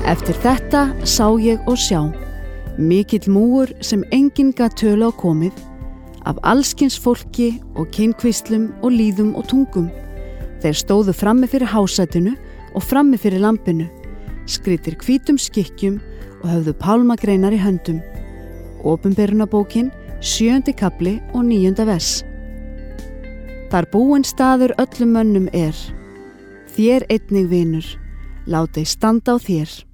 Eftir þetta sá ég og sjá, mikill múgur sem enginn gat tölu á komið, af allskins fólki og kynkvíslum og lýðum og tungum. Þeir stóðu frammi fyrir hásætinu og frammi fyrir lampinu, skrýddir hvítum skikkjum og höfðu pálmagreinar í höndum. Opinberunarbókin, 7. kafli og 9. vers. Þar búinn staður öllum mönnum þér einnig vinur, látið standa á þér.